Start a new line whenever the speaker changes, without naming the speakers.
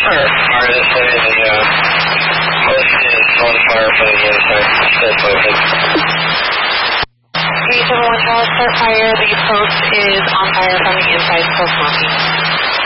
Start fire this way, the post is on fire from the inside. Still posted.
371 Tower, start fire. The post is on fire from the inside, post marking.